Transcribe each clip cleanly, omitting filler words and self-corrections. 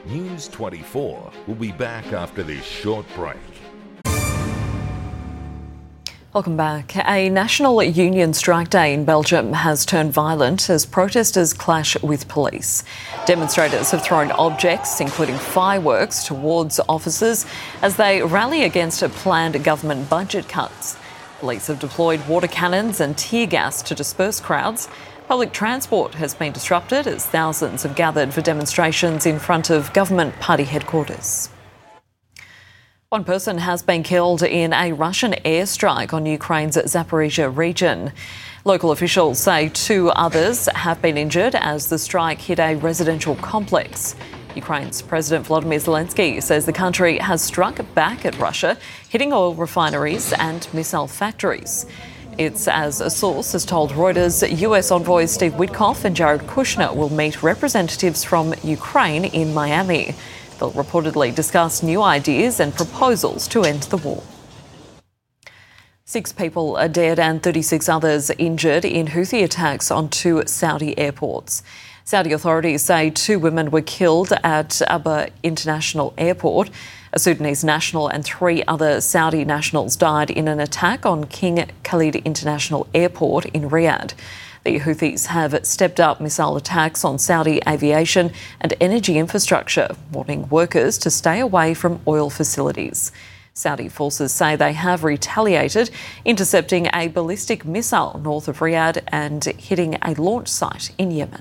News 24 will be back after this short break. Welcome back. A national union strike day in Belgium has turned violent as protesters clash with police. Demonstrators have thrown objects, including fireworks, towards officers as they rally against planned government budget cuts. Police have deployed water cannons and tear gas to disperse crowds. Public transport has been disrupted as thousands have gathered for demonstrations in front of government party headquarters. One person has been killed in a Russian airstrike on Ukraine's Zaporizhzhia region. Local officials say 2 others have been injured as the strike hit a residential complex. Ukraine's President Volodymyr Zelensky says the country has struck back at Russia, hitting oil refineries and missile factories. It's as a source has told Reuters US envoys Steve Witkoff and Jared Kushner will meet representatives from Ukraine in Miami. They'll reportedly discuss new ideas and proposals to end the war. 6 people are dead and 36 others injured in Houthi attacks on 2 Saudi airports. Saudi authorities say 2 women were killed at Aba International Airport. A Sudanese national and 3 other Saudi nationals died in an attack on King Khalid International Airport in Riyadh. The Houthis have stepped up missile attacks on Saudi aviation and energy infrastructure, warning workers to stay away from oil facilities. Saudi forces say they have retaliated, intercepting a ballistic missile north of Riyadh and hitting a launch site in Yemen.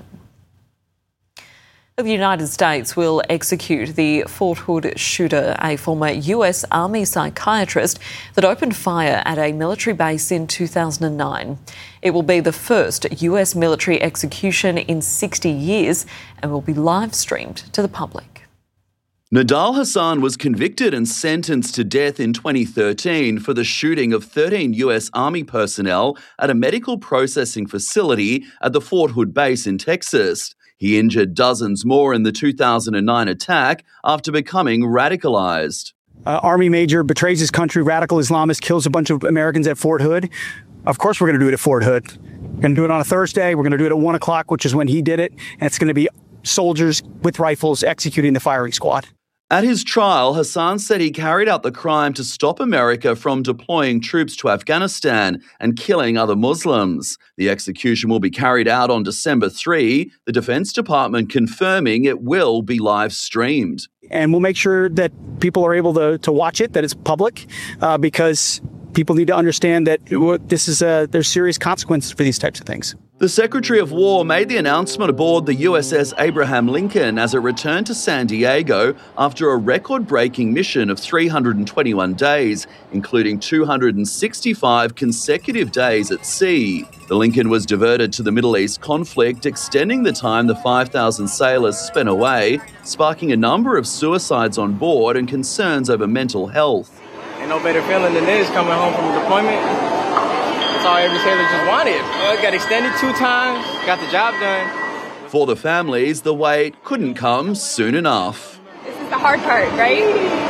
The United States will execute the Fort Hood shooter, a former US Army psychiatrist that opened fire at a military base in 2009. It will be the first US military execution in 60 years and will be live streamed to the public. Nidal Hasan was convicted and sentenced to death in 2013 for the shooting of 13 US Army personnel at a medical processing facility at the Fort Hood base in Texas. He injured dozens more in the 2009 attack after becoming radicalized. Army major betrays his country, radical Islamist, kills a bunch of Americans at Fort Hood. Of course we're going to do it at Fort Hood. We're going to do it on a Thursday. We're going to do it at 1 o'clock, which is when he did it. And it's going to be soldiers with rifles executing the firing squad. At his trial, Hasan said he carried out the crime to stop America from deploying troops to Afghanistan and killing other Muslims. The execution will be carried out on December 3, the Defense Department confirming it will be live streamed. And we'll make sure that people are able to watch it, that it's public, because people need to understand that there's serious consequences for these types of things. The Secretary of War made the announcement aboard the USS Abraham Lincoln as it returned to San Diego after a record-breaking mission of 321 days, including 265 consecutive days at sea. The Lincoln was diverted to the Middle East conflict, extending the time the 5,000 sailors spent away, sparking a number of suicides on board and concerns over mental health. Ain't no better feeling than this, coming home from deployment. That's all every sailor just wanted. Got extended 2 times, got the job done. For the families, the wait couldn't come soon enough. This is the hard part, right?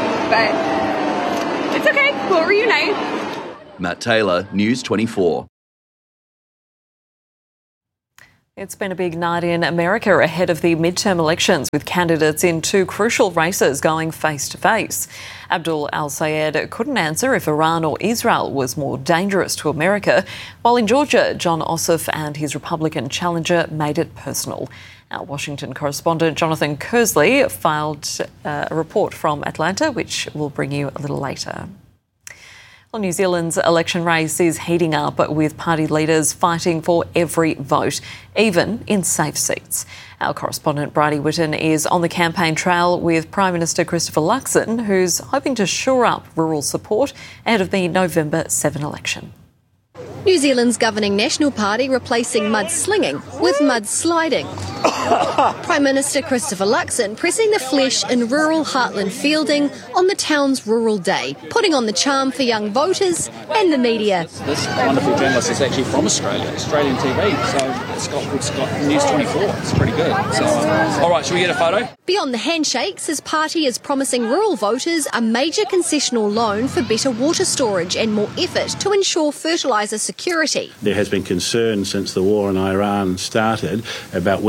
But it's okay, we'll reunite. Matt Taylor, News 24. It's been a big night in America ahead of the midterm elections, with candidates in 2 crucial races going face-to-face. Abdul al-Sayed couldn't answer if Iran or Israel was more dangerous to America, while in Georgia, Jon Ossoff and his Republican challenger made it personal. Our Washington correspondent Jonathan Kersley filed a report from Atlanta, which we'll bring you a little later. Well, New Zealand's election race is heating up, with party leaders fighting for every vote, even in safe seats. Our correspondent Bridie Whitton is on the campaign trail with Prime Minister Christopher Luxon, who's hoping to shore up rural support ahead of the November 7 election. New Zealand's governing National Party replacing mudslinging with mudsliding. Prime Minister Christopher Luxon pressing the flesh in rural heartland Fielding on the town's Rural Day, putting on the charm for young voters and the media. This wonderful journalist is actually from Australia, Australian TV, so it's got News 24. It's pretty good. So, all right, should we get a photo? Beyond the handshakes, his party is promising rural voters a major concessional loan for better water storage and more effort to ensure fertiliser security. There has been concern since the war in Iran started about whether the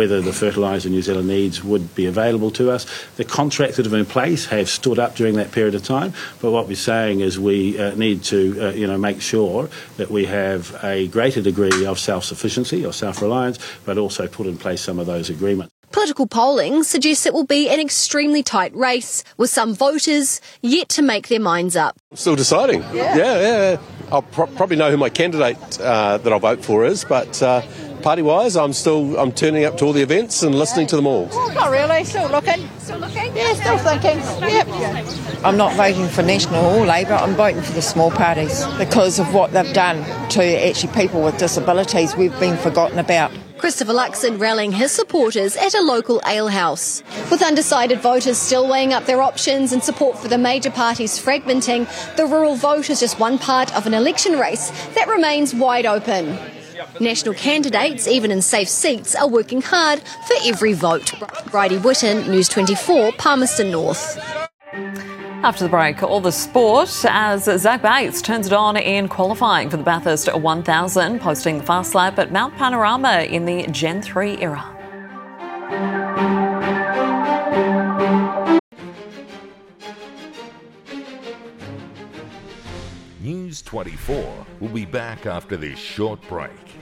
fertiliser New Zealand needs would be available to us. The contracts that have been in place have stood up during that period of time, but what we're saying is we need to make sure that we have a greater degree of self-sufficiency or self-reliance, but also put in place some of those agreements. Political polling suggests it will be an extremely tight race, with some voters yet to make their minds up. Still deciding. Yeah. I'll probably know who my candidate that I'll vote for is, but party-wise, I'm turning up to all the events and listening to them all. Not really. Still looking. Still looking? Yeah, still thinking. Yep. I'm not voting for National or Labour. I'm voting for the small parties because of what they've done to actually people with disabilities. We've been forgotten about. Christopher Luxon rallying his supporters at a local alehouse. With undecided voters still weighing up their options and support for the major parties fragmenting, the rural vote is just one part of an election race that remains wide open. National candidates, even in safe seats, are working hard for every vote. Bridie Whitten, News 24, Palmerston North. After the break, all the sport as Zach Bates turns it on in qualifying for the Bathurst 1000, posting the fast lap at Mount Panorama in the Gen 3 era. News 24 will be back after this short break.